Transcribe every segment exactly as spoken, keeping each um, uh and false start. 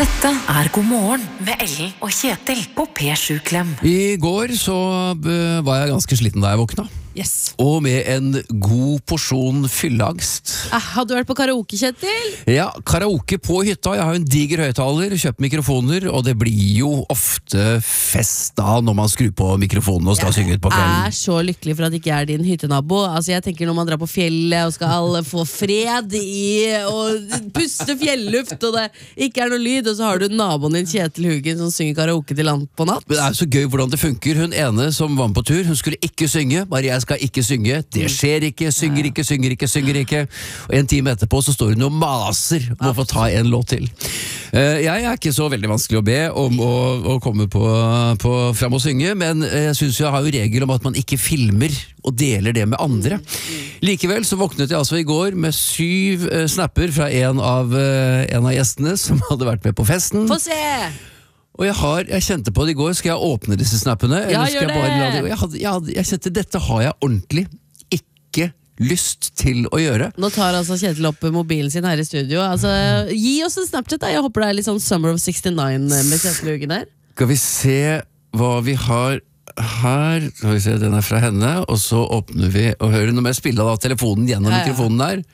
Dette er God morgen med Ellen og Kjetil på P sju Klem. I går så uh, var jeg ganske sliten da jeg våkna. Yes. Og med en god porsjon fylleangst. Ah, har du vært på karaoke, Kjetil? Ja, karaoke på hytta. Jeg har jo en diger høyttaler, kjøpt mikrofoner, og det blir jo ofte fest da når man skrur på mikrofonen og skal synge ut på Jeg kvelden. er så lykkelig for at ikke jeg er din hyttenabo. Altså, jeg tenker når man drar på fjellet og skal få fred i og puste fjelluft, og det ikke er noe lyd, og så har du naboen din Kjetil Hugen som synger karaoke til land på natt. Men det er så gøy hvordan det funker. Hun ene som var med på tur, hun skulle ikke synge. Bare jeg skal ikke synge. Det skjer ikke. Synger ikke, synger ikke, synger ikke. Og en time etterpå så står hun og maser om å få ta en låt til. Uh, jeg er ikke så veldig vanskelig å be om å, å komme på, på frem og synge, men jeg synes jeg har jo regel om at man ikke filmer og deler det med andre. Likevel så våknet jeg altså i går med syv uh, snapper fra en av, uh, en av gjestene som hadde vært med på festen. Få se! Og jeg, har, jeg kjente på det i går. Skal jeg åpne disse snappene? Ja, eller skal gjør jeg bare la det. det? Jeg, hadde, jeg, hadde, jeg kjente dette har jeg ordentlig ikke lyst til å gjøre. Nå tar altså Kjetil opp mobilen sin her i studio. Altså, gi oss en Snapchat da. Jeg håper det er litt sånn Summer of sekstini med Kjetil Hugen her. Skal vi se hva vi har her. Skal vi se, den er fra henne. Og så åpner vi og hører. Nå må jeg spille da telefonen gjennom Ja, ja. mikrofonen der.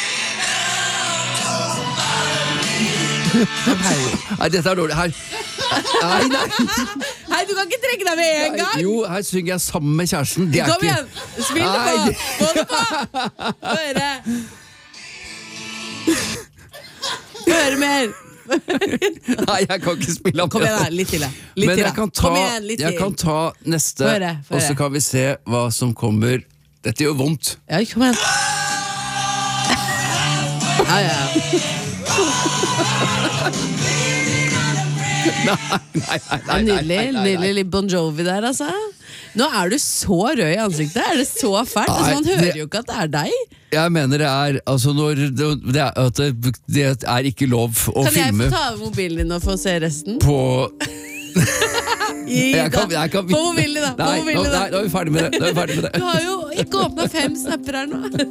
Nei, dette er dårlig. Her. Nei, nei. Hei, du kan ikke trekke deg med en gang! Jo, her synger jeg sammen med kjæresten. Det er Kom ikke... igjen! Spill det Nei, på! det- Få det på! Få høre! Få høre mer! Nei, jeg kan ikke spille Kom igjen, da. Litt til. da. Litt Men til, jeg da. kan ta, Kom igjen, litt jeg til. kan ta neste, Få høre, få og så høre. kan vi se hva som kommer. Dette gjør vondt. Ja, kom igjen. Ja, ja. Nei, nei, nei, nei, Nydelig, nei, nei, nei. nydelig litt Bon Jovi der, altså. Nå er du så rød i ansiktet. Er det så fælt? Altså, Nei, man det- hører jo ikke at det er deg. Jeg mener det er altså når det, det, er, at det, det er ikke lov å Kan jeg filme få ta av mobilen din og få se resten? på Gi jeg kan, da. jeg kan, På mobilen din, da. På Nei, nå, mobilen din, nei, da. nå er vi ferdig med det, nå er vi ferdig med det. Du har jo ikke åpnet fem snapper her nå.